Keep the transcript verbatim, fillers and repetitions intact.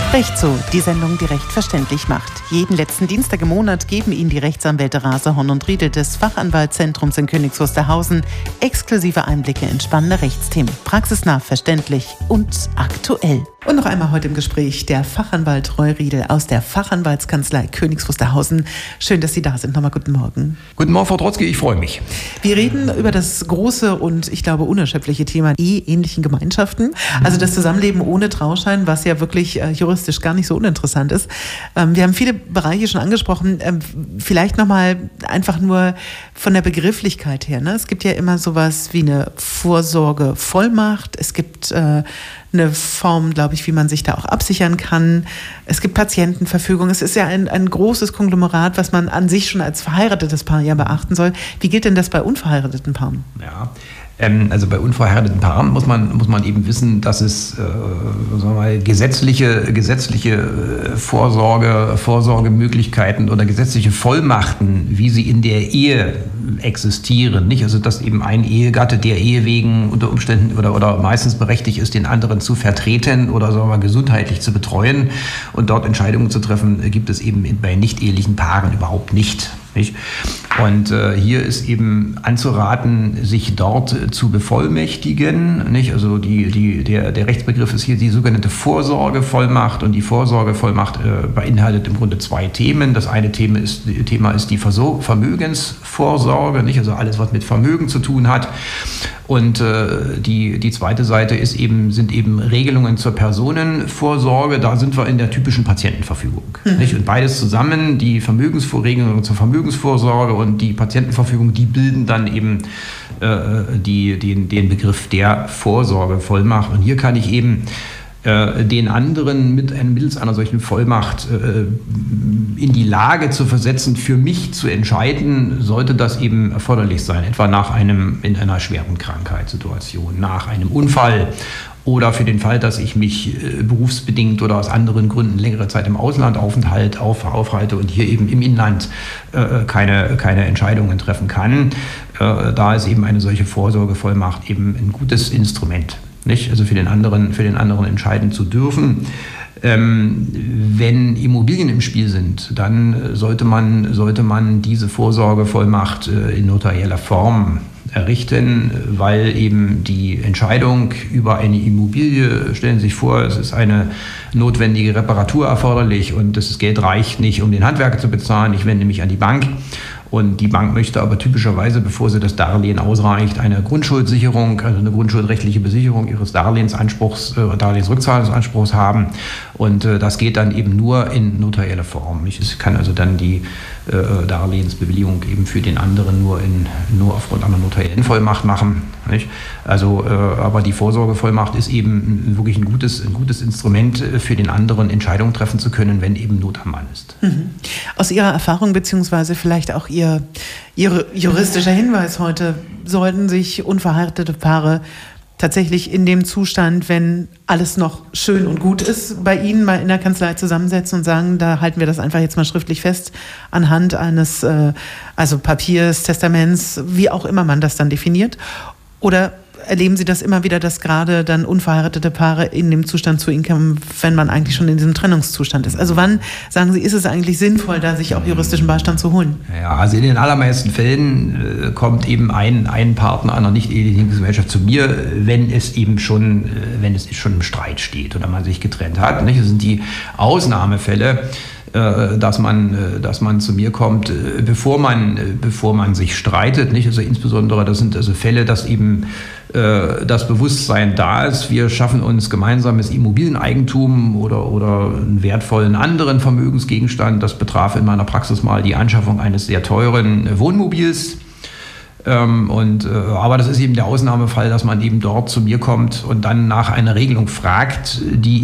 Recht so, die Sendung, die Recht verständlich macht. Jeden letzten Dienstag im Monat geben Ihnen die Rechtsanwälte Rase, Horn und Riedel des Fachanwaltszentrums in Königs Wusterhausen exklusive Einblicke in spannende Rechtsthemen. Praxisnah, verständlich und aktuell. Und noch einmal heute im Gespräch der Fachanwalt Roy Riedel aus der Fachanwaltskanzlei Königs Wusterhausen. Schön, dass Sie da sind. Nochmal guten Morgen. Guten Morgen, Frau Trotzki, ich freue mich. Wir reden über das große und ich glaube unerschöpfliche Thema eheähnlichen Gemeinschaften. Also das Zusammenleben ohne Trauschein, was ja wirklich äh, juristisch gar nicht so uninteressant ist. Ähm, wir haben viele Bereiche schon angesprochen. Ähm, vielleicht nochmal einfach nur von der Begrifflichkeit her. Ne? Es gibt ja immer sowas wie eine Vorsorgevollmacht. Es gibt äh, eine Form, glaube ich, wie man sich da auch absichern kann. Es gibt Patientenverfügung. Es ist ja ein, ein großes Konglomerat, was man an sich schon als verheiratetes Paar ja beachten soll. Wie geht denn das bei unverheirateten Paaren? Ja, ähm, also bei unverheirateten Paaren muss man, muss man eben wissen, dass es äh, sagen wir mal, gesetzliche, gesetzliche äh, Vorsorge, Vorsorgemöglichkeiten oder gesetzliche Vollmachten, wie sie in der Ehe existieren, nicht? Also dass eben ein Ehegatte, der Ehe wegen unter Umständen oder, oder meistens berechtigt ist, den anderen zu vertreten oder sagen wir mal, gesundheitlich zu betreuen und dort Entscheidungen zu treffen, gibt es eben bei nicht-ehelichen Paaren überhaupt nicht. Nicht? Und äh, hier ist eben anzuraten, sich dort äh, zu bevollmächtigen. Nicht? Also die, die, der, der Rechtsbegriff ist hier die sogenannte Vorsorgevollmacht und die Vorsorgevollmacht äh, beinhaltet im Grunde zwei Themen. Das eine Thema ist, Thema ist die Versor- Vermögensvorsorge, nicht? Also alles, was mit Vermögen zu tun hat. Und äh, die, die zweite Seite ist eben, sind eben Regelungen zur Personenvorsorge. Da sind wir in der typischen Patientenverfügung. Mhm. Nicht? Und beides zusammen, die Vermögensvorregelungen zur Vermögensvorsorge und die Patientenverfügung, die bilden dann eben äh, die, den, den Begriff der Vorsorgevollmacht. Und hier kann ich eben äh, den anderen mit mittels einer solchen Vollmacht äh, in die Lage zu versetzen, für mich zu entscheiden, sollte das eben erforderlich sein, etwa nach einem, in einer schweren Krankheitssituation, nach einem Unfall oder für den Fall, dass ich mich äh, berufsbedingt oder aus anderen Gründen längere Zeit im Ausland Aufenthalt auf, aufhalte und hier eben im Inland äh, keine, keine Entscheidungen treffen kann. Äh, da ist eben eine solche Vorsorgevollmacht eben ein gutes Instrument, nicht? Also für den anderen, für den anderen entscheiden zu dürfen. Ähm, wenn Immobilien im Spiel sind, dann sollte man, sollte man diese Vorsorgevollmacht äh, in notarieller Form errichten, weil eben die Entscheidung über eine Immobilie, stellen Sie sich vor, es ist eine notwendige Reparatur erforderlich und das Geld reicht nicht, um den Handwerker zu bezahlen. Ich wende mich an die Bank. Und die Bank möchte aber typischerweise, bevor sie das Darlehen ausreicht, eine Grundschuldsicherung, also eine grundschuldrechtliche Besicherung ihres Darlehensanspruchs, äh, Darlehensrückzahlungsanspruchs haben. Und äh, das geht dann eben nur in notarieller Form. Es kann also dann die äh, Darlehensbewilligung eben für den anderen nur, in, nur aufgrund einer notariellen Vollmacht machen. Nicht? Also, äh, aber die Vorsorgevollmacht ist eben wirklich ein gutes, ein gutes Instrument für den anderen, Entscheidungen treffen zu können, wenn eben Not am Mann ist. Mhm. Aus Ihrer Erfahrung beziehungsweise vielleicht auch Ihr, Ihr juristischer Hinweis heute, sollten sich unverheiratete Paare tatsächlich in dem Zustand, wenn alles noch schön und gut ist, bei Ihnen mal in der Kanzlei zusammensetzen und sagen, da halten wir das einfach jetzt mal schriftlich fest, anhand eines äh, also Papiers, Testaments, wie auch immer man das dann definiert? Oder erleben Sie das immer wieder, dass gerade dann unverheiratete Paare in dem Zustand zu Ihnen kommen, wenn man eigentlich schon in diesem Trennungszustand ist? Also wann, sagen Sie, ist es eigentlich sinnvoll, da sich auch juristischen Beistand zu holen? Ja, also in den allermeisten Fällen äh, kommt eben ein, ein Partner einer nicht-ehelichen Gesellschaft zu mir, wenn es eben schon, äh, wenn es schon im Streit steht oder man sich getrennt hat. Nicht? Das sind die Ausnahmefälle, äh, dass man, äh, dass man zu mir kommt, äh, bevor man, äh, bevor man sich streitet. Nicht? Also insbesondere, das sind also Fälle, dass eben das Bewusstsein da ist, wir schaffen uns gemeinsames Immobilieneigentum oder, oder einen wertvollen anderen Vermögensgegenstand. Das betraf in meiner Praxis mal die Anschaffung eines sehr teuren Wohnmobils. Ähm, und, äh, aber das ist eben der Ausnahmefall, dass man eben dort zu mir kommt und dann nach einer Regelung fragt, die